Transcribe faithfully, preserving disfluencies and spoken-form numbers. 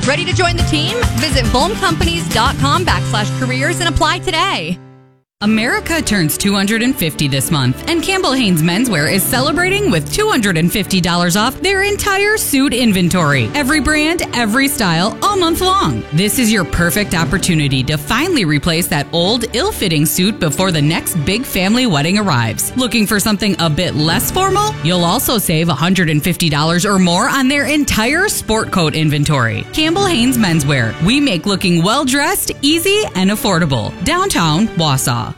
Ready to join the team? Visit vulmcompanies.com backslash careers and apply today. America turns two hundred fifty this month, and Campbell Hanes Menswear is celebrating with two hundred fifty dollars off their entire suit inventory. Every brand, every style, all month long. This is your perfect opportunity to finally replace that old, ill-fitting suit before the next big family wedding arrives. Looking for something a bit less formal? You'll also save one hundred fifty dollars or more on their entire sport coat inventory. Campbell Hanes Menswear. We make looking well-dressed, easy, and affordable. Downtown, Wausau.